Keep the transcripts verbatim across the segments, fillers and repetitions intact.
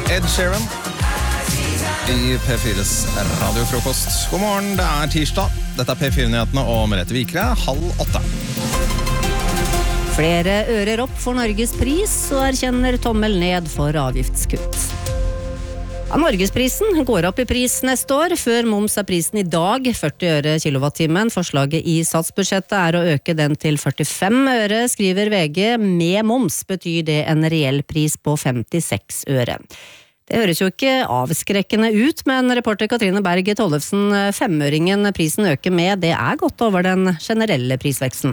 Ed Sheeran i P fires radiofrokost. God morgen, det er tirsdag. Dette er P fire-nyhetene og Merete Vikre, halv åtte. Flere ører opp for Norges pris, og erkjenner tommel ned for avgiftskutt. Ja, Norgesprisen går opp i pris neste år. Før moms er prisen i dag førti øre kilowattimen. Forslaget i statsbudsjettet er å øke den til førtifem øre, skriver V G. Med moms betyr det en reell pris på femtiseks øre. Det høres jo ikke avskrekkende ut, men reporter Katrine Berg Tollefsen, femøringen prisen øker med, det er godt over den generelle prisveksten.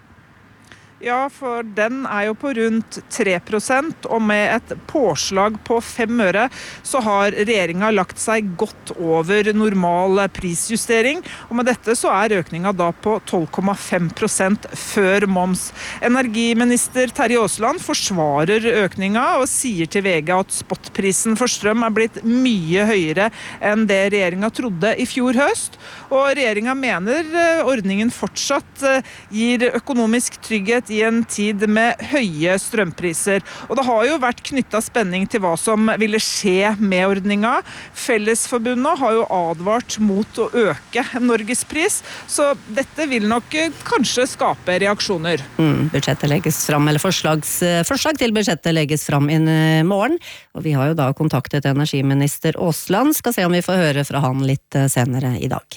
Ja, for den er jo på rundt tre prosent, og med et påslag på fem øre så har regjeringen lagt seg godt over normal prisjustering, og med dette så er økningen da på tolv komma fem prosent før moms. Energiminister Terje Aasland forsvarer økningen og sier til V G at spotprisen for strøm er blitt mye høyere enn det regjeringen trodde i fjor høst, og regjeringen mener ordningen fortsatt gir økonomisk trygghet i en tid med høye strømpriser. Og det har jo vært knyttet spenning til hva som ville skje med ordningen. Fellesforbundet har jo advart mot å øke Norgespris, så dette vil nok kanskje skape reaksjoner. Mm, budsjettet legges fram, eller forslags, forslag til budsjettet legges fram i morgen, og vi har jo da kontaktet energiminister Aasland, skal se om vi får høre fra han litt senere i dag.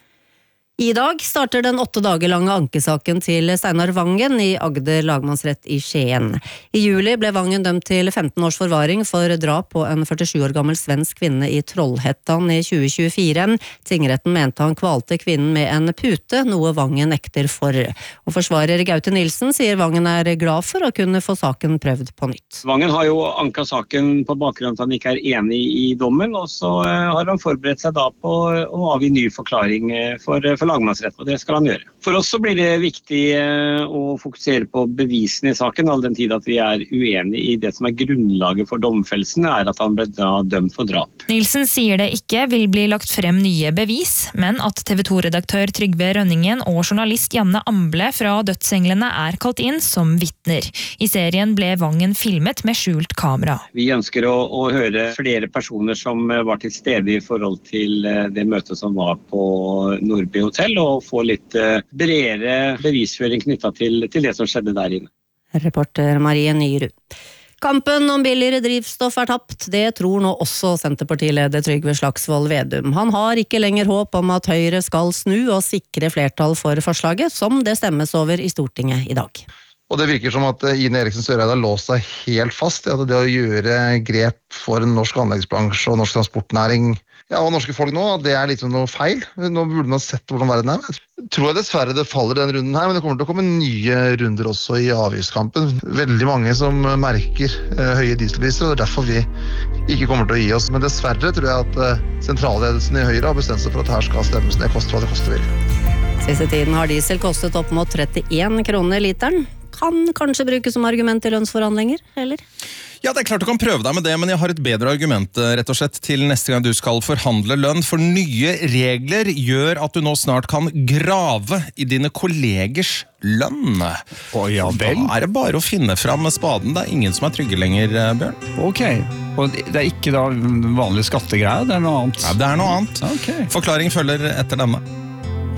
I dag starter den åtte dager lange ankesaken til Steinar Vangen i Agder lagmannsrett i Skien. I juli ble Vangen dømt til femten års forvaring for drap på en førtisju år gammel svensk kvinne i Trollhättan i tjue tjuefire. Tingretten mente han kvalte kvinnen med en pute, noe Vangen nekter for. Og forsvarer Gaute Nilsen sier Vangen er glad for å kunne få saken prøvd på nytt. Vangen har jo anket saken på bakgrunn av at han ikke er enig i dommen, og så har han forberedt seg da på å avgi ny forklaring for, for lagmannsrett, og det skal han gjøre. For oss så blir det viktig å fokusere på bevisene i saken, all den tid at vi er uenige i det som er grunnlaget for domfellelsen, er at han ble da dømt for drap. Nilsen sier det ikke vil bli lagt frem nye bevis, men at T V to-redaktør Trygve Rønningen og journalist Janne Amble fra Dødsenglene er kalt inn som vitner. I serien ble Vangen filmet med skjult kamera. Vi ønsker å, å høre flere personer som var til stede i forhold til det møtet som var på Nordby Hotel, og få litt bredere bevisføring knyttet til, til det som skjedde der inne. Reporter Marie Nyrud. Kampen om billigere drivstoff er tapt, det tror nå også Senterpartileder Trygve Slagsvold Vedum. Han har ikke lenger håp om at Høyre skal snu og sikre flertall for forslaget, som det stemmes over i Stortinget i dag. Og det virker som at Ine Eriksen Søreide har låst seg helt fast i at det å gjøre grep for en norsk anleggsbransje og norsk transportnæring, ja, og norske folk nå, det er litt noe feil. Nå burde man sett hvordan verden er. Jeg tror jeg dessverre det faller den runden her, men det kommer til å komme nye runder også i avgiftskampen. Veldig mange som merker uh, høye dieselpriser, og det er derfor vi ikke kommer til å gi oss. Men dessverre tror jeg at uh, sentralledelsen i Høyre har bestemt seg for at her skal stemmes ned, koste hva det koste vil. Siste tiden har diesel kostet opp mot trettien kroner literen. Kan kanskje brukes som argument i lønnsforhandlinger, eller? Ja, det er klart du kan prøve deg med det, men jeg har et bedre argument rett og slett til neste gang du skal forhandle lønn, for nye regler gjør at du nå snart kan grave i dine kollegers lønn. Å, ja vel. Da er det bare å finne fram spaden, det er ingen som er trygge lenger, Bjørn. Ok, og det er ikke da vanlig skattegreier, det er noe annet? Ja, det er noe annet. Okay. Forklaring følger etter denne.